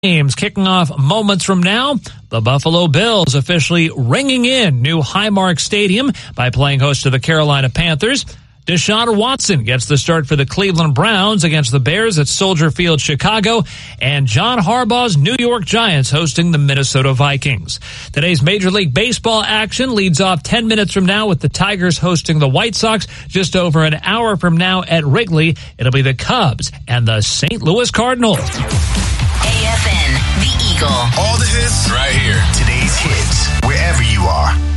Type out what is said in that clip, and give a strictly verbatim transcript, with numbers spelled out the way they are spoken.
Games kicking off moments from now. The Buffalo Bills officially ringing in new Highmark Stadium by playing host to the Carolina Panthers. Deshaun Watson gets the start for the Cleveland Browns against the Bears at Soldier Field, Chicago. And John Harbaugh's New York Giants hosting the Minnesota Vikings. Today's Major League Baseball action leads off ten minutes from now with the Tigers hosting the White Sox. Just over an hour from now at Wrigley, it'll be the Cubs and the Saint Louis Cardinals. A F N, The Eagle. All the hits right here. Today's hits, wherever you are.